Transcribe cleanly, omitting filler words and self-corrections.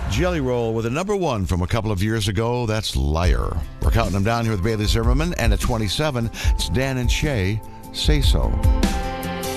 Jelly Roll with a number one from a couple of years ago. That's Liar. We're counting them down here with Bailey Zimmerman. And at 27, it's Dan and Shay, Say So.